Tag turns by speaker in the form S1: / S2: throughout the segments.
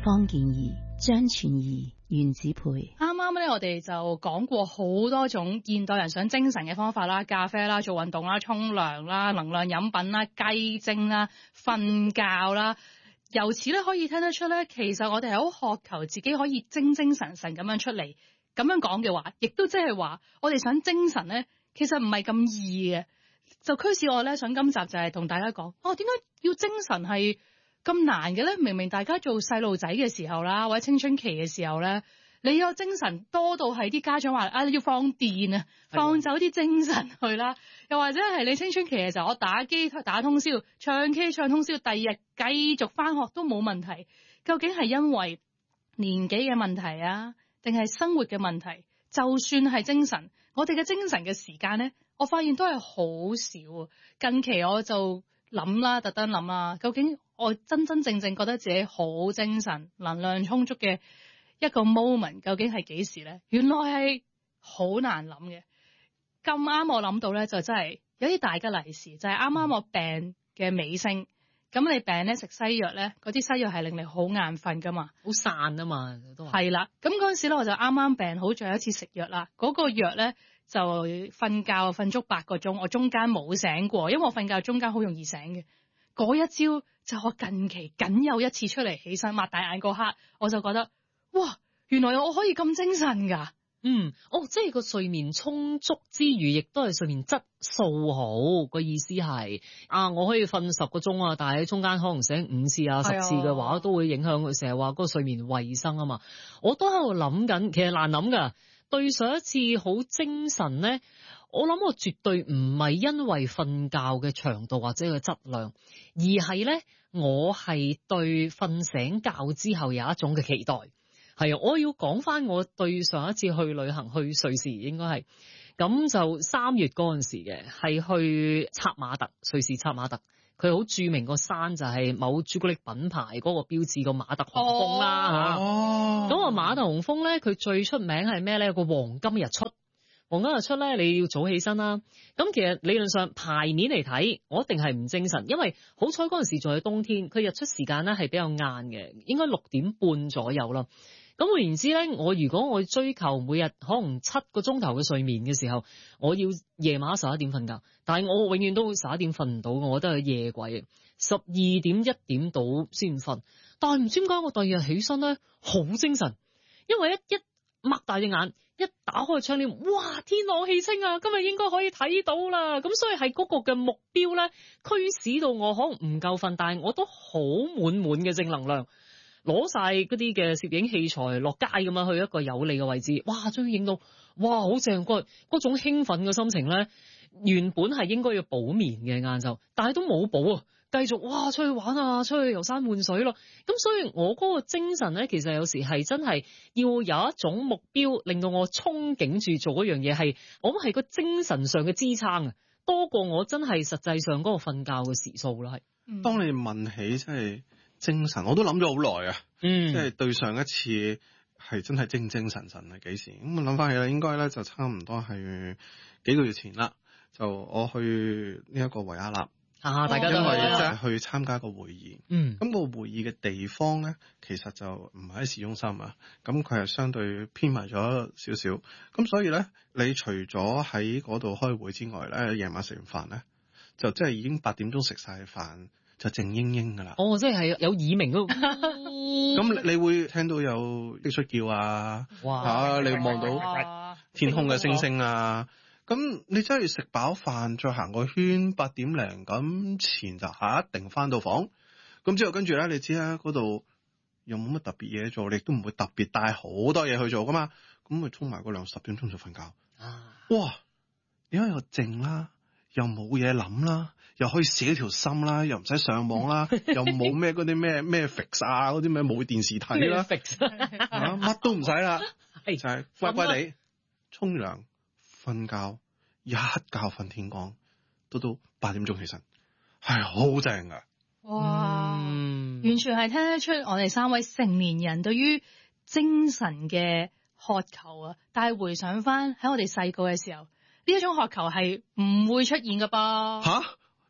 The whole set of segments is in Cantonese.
S1: 方健儀、張全儀、袁子培。
S2: 啱啱咧，我哋就講過好多種現代人想精神嘅方法啦，咖啡啦、做運動啦、沖涼啦、能量飲品啦、雞精啦、瞓覺啦。由此咧可以聽得出咧，其實我哋係好渴求自己可以精精神神咁樣出嚟。咁樣講嘅話，亦都即係話，我哋想精神咧，其實唔係咁易嘅。就驅使我咧，想今集就係同大家講，點解要精神係咁難嘅咧？明明大家做細路仔嘅時候啦，或者青春期嘅時候咧，你有精神多到係啲家長話你要放電啊，放走啲精神去啦。又或者係你青春期嘅時候，我打機打通宵，唱 K 唱通宵，第二日繼續返學都冇問題。究竟係因為年紀嘅問題啊，定係生活嘅問題？就算係精神，我哋嘅精神嘅時間咧，我發現都係好少。近期我就諗啦，特登諗啊，究竟我真真正正覺得自己好精神、能量充足嘅一個 moment， 究竟係幾時咧？原來係好難諗嘅。咁啱我諗到咧，就真係有啲大吉利是，就係啱啱我病嘅尾聲。咁你病咧食西藥咧，嗰啲西藥係令你好眼瞓噶嘛，
S3: 好散啊嘛，都
S2: 係啦。咁嗰陣時咧，我就啱啱病好，最後一次食藥啦。嗰個藥咧就瞓覺瞓足8個鐘，我中間冇醒過，因為我瞓覺中間好容易醒嘅。嗰一朝就我近期僅有一次出嚟起身擘大眼嗰刻，我就覺得哇，原來我可以咁精神㗎。
S3: 即係個睡眠充足之餘，亦都係睡眠質素好。個意思係我可以瞓10個鐘啊，但係喺中間可能醒5次啊、10次嘅話，都會影響佢成日話嗰個睡眠衛生啊嘛。我都喺度諗緊，其實難諗㗎。對上一次好精神咧，我諗我絕對唔係因為瞓覺嘅長度或者個質量，而係咧我係對瞓醒覺之後有一種嘅期待。係啊，我要講翻我對上一次去旅行去瑞士，應該係咁就3月嗰陣時嘅，係去策馬特，瑞士策馬特。佢好著名個山就係某朱古力品牌嗰個標誌個馬特洪峰啦。咁個馬特洪峰咧，佢最出名係咩咧？個黃金日出。黃金日出咧，你要早起身啦。咁其實理論上排面嚟睇，我一定係唔精神，因為好彩嗰陣時仲係冬天，佢日出時間咧係比較晏嘅，應該6點半左右啦。咁換言之咧，如果我追求每日可能7個鐘頭嘅睡眠嘅時候，我要夜晚11點瞓覺，但係我永遠都11點瞓唔到，我覺得係夜鬼，12點1點到先瞓。但係唔知點解我第二日起身咧好精神，因為一擘大隻眼，一打開窗簾，哇！天朗氣清啊，今日應該可以睇到啦。咁所以係嗰個嘅目標咧，驅使到我可能唔夠瞓，但係我都好滿嘅正能量。攞晒嗰啲嘅攝影器材落街咁樣去一個有利嘅位置，哇！終於影到，哇！好正，嗰種興奮嘅心情咧，原本係應該要補眠嘅晏晝，但係都冇補啊，繼續哇出去玩啊，出去遊山玩水咯。咁所以我嗰個精神咧，其實有時係真係要有一種目標，令到我憧憬住做嗰樣嘢，係我諗係個精神上嘅支撐啊，多過我真係實際上嗰個瞓覺嘅時數啦。係，
S4: 當你問起即係精神，我都諗咗好耐啊。即係對上一次係真係精神係幾時？咁我諗翻起啦，應該咧就差唔多係幾個月前啦。就我去呢一個維也納
S3: 大家都
S4: 因為即係去參加個會議。咁個會議嘅地方咧，其實就唔係喺市中心啊。咁佢係相對偏埋咗少少。咁所以咧，你除咗喺嗰度開會之外咧，夜晚食完飯咧，就即係已經8點鐘食晒飯。就靜英英噶啦，
S3: 即係有耳鳴嗰個。
S4: 咁你會聽到有蟋蟀叫啊，你望到天空嘅星星啊，咁你真係食飽飯再行個圈，8點零咁前就一定翻到房。咁之後跟住咧，你知啦，嗰度又冇乜特別嘢做，你亦都唔會特別帶好多嘢去做噶嘛。咁咪沖埋個涼，10點鐘就瞓覺。哇！點解又靜啦？又冇嘢諗啦，又可以寫條心啦，又唔使上網啦，又冇咩嗰啲咩 fix 啊，嗰啲咩冇電視睇啦，乜都唔使啦，就係乖乖地沖涼瞓覺，一覺瞓天光，到8點鐘起身，係好正噶。
S2: 哇！完全係聽得出我哋3位成年人對於精神嘅渴求啊！但係回想翻喺我哋細個嘅時候，呢一種渴求係唔會出現噶噃。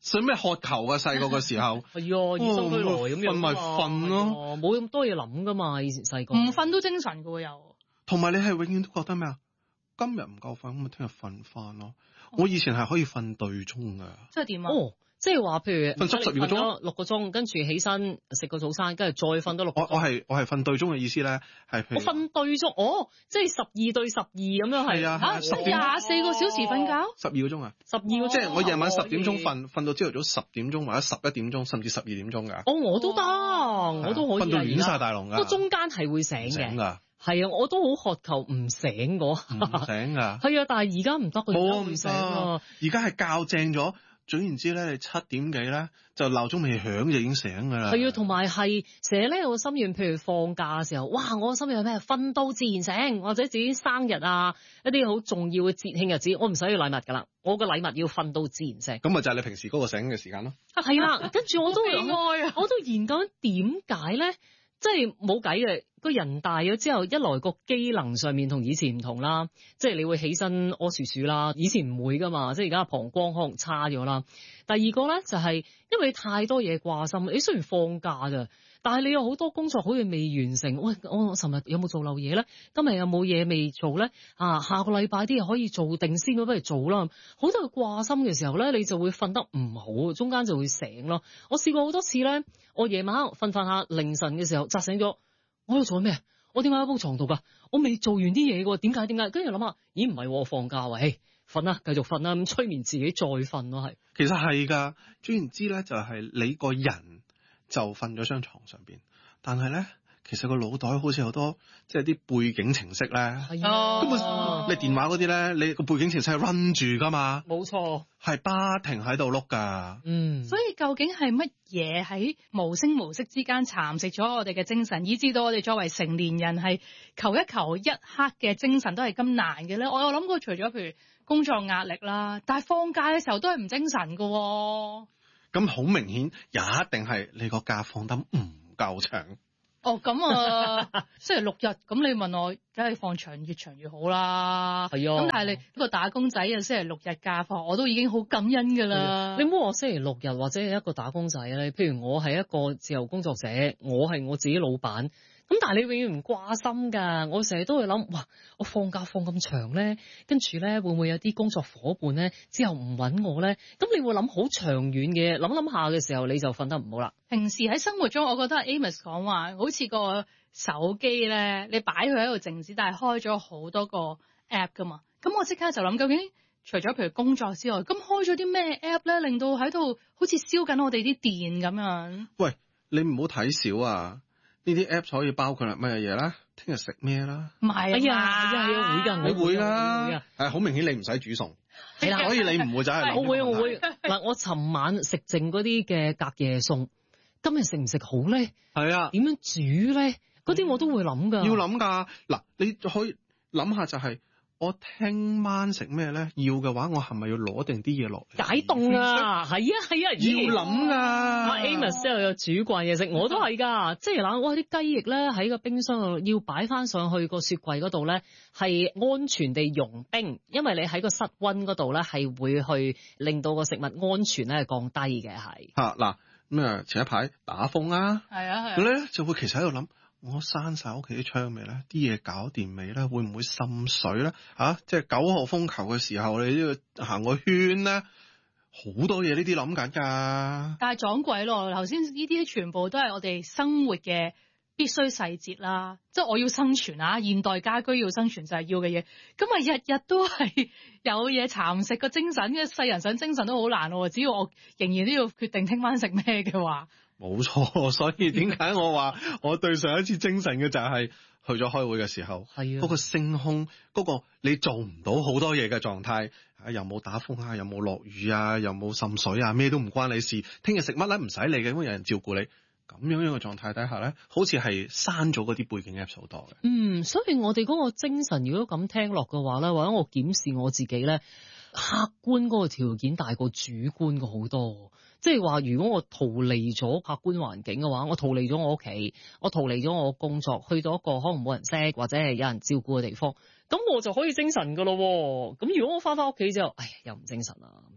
S4: 使咩渴求啊？細個嘅時候
S3: 係啊，與生俱來咁樣
S4: 瞓咪瞓咯，
S3: 冇咁多嘢諗噶嘛。以前細個
S2: 唔瞓都精神噶喎又。
S4: 同埋你係永遠都覺得咩啊？今日唔夠瞓，咁咪聽日瞓翻咯。我以前係可以瞓對鐘噶。
S2: 即係點啊？
S3: 即係話，譬如
S4: 瞓12個鐘
S3: ，6個鐘，跟住起身食個早餐，跟住再瞓多6個鐘。
S4: 我係瞓對鐘嘅意思咧，係譬如
S3: 我瞓對鐘，即係12對12咁樣係。
S4: 係啊
S2: ，24個小時瞓覺
S4: ，12個鐘啊
S3: ，12個鐘，
S4: 即係我夜晚10點鐘瞓到朝頭早10點鐘或者11點鐘，甚至12點鐘㗎。
S3: 我都得，我都可以。
S4: 瞓到亂晒大龍㗎。
S3: 不過中間係會醒嘅。
S4: 㗎。
S3: 係啊，我都好渴求唔醒嗰下。
S4: 唔醒㗎。
S3: 係啊，但係而家唔得，
S4: 冇
S3: 唔醒啊。
S4: 而家係校正咗。總言之咧，你7點幾咧就鬧鐘未響就已經醒㗎啦。
S3: 係啊，同埋係成日咧有個心願，譬如放假嘅時候，哇！我個心願係咩？瞓到自然醒，或者自己生日啊，一啲好重要嘅節慶日子，我唔使要禮物㗎啦，我個禮物要瞓到自然醒。
S4: 咁咪就係你平時嗰個醒嘅時間咯。
S3: 係啦，跟住我都研究點解咧，即係冇計嘅。個人大咗之後，一來個機能上面同以前唔同啦，即係你會起身屙薯薯啦，以前唔會噶嘛，即係而家膀胱可能差咗啦。第二個咧就係因為你太多嘢掛心，你雖然放假咋，但係你有好多工作好似未完成。喂，我尋日有冇做漏嘢咧？今日有冇嘢未做咧？下個禮拜啲嘢可以做定先，不如做啦。好多嘢掛心嘅時候咧，你就會瞓得唔好，中間就會醒咯。我試過好多次咧，我夜晚瞓下凌晨嘅時候扎醒咗。我喺度做咩？我點解喺鋪床度㗎？我未做完啲嘢㗎，點解？跟住諗下，咦唔係我放假喎，瞓啦，繼續瞓啦，咁催眠自己再瞓咯，係。其實係㗎，
S4: 總言之咧，就係你個人就瞓咗張床上邊，但係咧。其實個腦袋好似好多即係啲背景程式咧，
S3: 係啊，
S4: 根本你電話嗰啲咧，你個背景程式係 run 住噶嘛，
S3: 冇錯，
S4: 係不停喺度碌噶。
S2: 所以究竟係乜嘢喺無聲無息之間蠶食咗我哋嘅精神，以致到我哋作為成年人係求一求一刻嘅精神都係咁難嘅咧？我有諗過，除咗譬如工作壓力啦，但係放假嘅時候都係唔精神噶。
S4: 咁好明顯，也一定係你個假放得唔夠長。
S2: 咁星期6日，咁你問我，梗係放長越長越好啦。係啊。咁但係你呢個打工仔啊，星期6日假放，我都已經好感恩㗎啦。
S3: 你唔好話星期6日或者係一個打工仔咧，譬如我係一個自由工作者，我係我自己老闆。咁但係你永遠唔掛心㗎，我成日都會諗，哇！我放假放咁長咧，跟住咧會唔會有啲工作夥伴咧之後唔揾我咧？咁你會諗好長遠嘅，諗下嘅時候你就瞓得唔好啦。
S2: 平時喺生活中，我覺得 Amos 講話好似個手機咧，你擺佢喺度靜止，但係開咗好多個 app 㗎嘛。咁我即刻就諗，究竟除咗譬如工作之外，咁開咗啲咩 app 咧，令到喺度好似燒緊我哋啲電咁樣？喂，
S4: 你唔好睇少啊！呢啲 app 可以包括乜嘢嘢啦？聽日食咩啦？
S2: 唔係啊，
S3: 會㗎，
S4: 你會㗎，係好明顯你唔使煮餸，
S3: 係啦，
S4: 所以你唔會走去諗。
S3: 我會嗱，我尋晚食剩嗰啲嘅隔夜餸，今日食唔食好咧？
S4: 係啊，
S3: 點樣煮咧？嗰啲我都會諗㗎。
S4: 要諗㗎，嗱，你可以諗下就係。我聽晚食咩咧？要嘅話，我係咪要攞定啲嘢落嚟
S3: 解凍啊？係啊，
S4: 要諗噶。
S3: Amos 之後有煮慣嘢食，我都係噶。即係嗱，我啲雞翼咧喺個冰箱度要擺翻上去個雪櫃嗰度咧，係安全地融冰，因為你喺個室溫嗰度咧係會去令到個食物安全咧降低嘅係。
S4: 嗱咁啊，前一排打風啦，
S2: 係啊，
S4: 咧就會其實喺度諗。我閂晒屋企啲窗未咧？啲嘢搞掂未咧？會唔會滲水咧？即係9號風球嘅時候，你都要行個圈咧，好多嘢呢啲諗緊㗎。
S2: 但係撞鬼咯！頭先呢啲全部都係我哋生活嘅必須細節啦。即係我要生存啊，現代家居要生存就係要嘅嘢。咁啊，日日都係有嘢蠶食個精神，一世人想精神都好難喎。只要我仍然都要決定聽晚食咩嘅話。
S4: 冇錯，所以點解我話我對上一次精神嘅就係去咗開會嘅時候，係啊，嗰個星空，嗰個你做唔到好多嘢嘅狀態，又冇打風啊，又冇落雨啊，又冇滲水啊，咩都唔關你事。聽日食乜咧唔使理嘅，因為有人照顧你。咁樣嘅狀態底下咧，好似係刪咗嗰啲背景 apps 好多嘅。
S3: 所以我哋嗰個精神如果咁聽落嘅話咧，或者我檢視我自己咧，客觀嗰個條件大過主觀嘅好多。即係話，如果我逃離咗客觀環境嘅話，我逃離咗我屋企，我逃離咗我工作，去到一個可能冇人識或者係有人照顧嘅地方，咁我就可以精神噶咯。咁如果我翻屋企之後，又唔精神啦咁樣。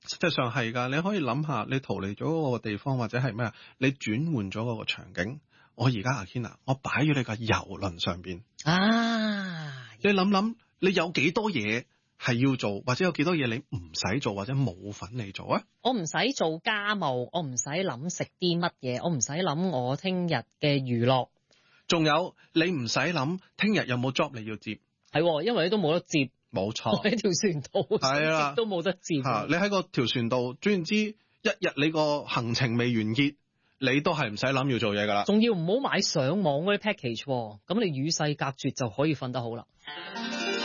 S4: 實際上係㗎，你可以諗下，你逃離咗嗰個地方或者係咩啊？你轉換咗嗰個場景。我而家阿 Ken 啊，我擺咗你架郵輪上邊
S3: 啊！
S4: 你諗諗，你有幾多嘢係要做，或者有幾多嘢你唔使做，或者冇份你做啊？
S3: 我唔使做家務，我唔使諗食啲乜嘢，我唔使諗我聽日嘅娛樂。
S4: 仲有你唔使諗聽日有冇 job 你要接。
S3: 係，因為你都冇得接。
S4: 冇錯，
S3: 喺條船度，
S4: 係啦，
S3: 都冇得接。
S4: 你喺個條船度，總言之，一日你個行程未完結，你都係唔使諗要做嘢㗎啦。
S3: 仲要唔好買上網嗰啲 package，咁你與世隔絕就可以瞓得好啦。